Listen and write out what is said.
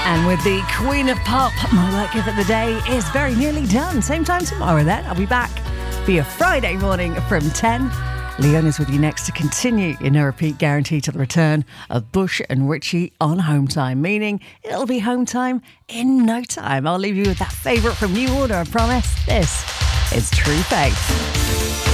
And with the Queen of Pop, my work here for the day is very nearly done. Same time tomorrow then. I'll be back for your Friday morning from 10. Leona's with you next to continue your no repeat guarantee to the return of Bush and Richie on home time, meaning it'll be home time in no time. I'll leave you with that favourite from New Order, I promise. This is True Faith.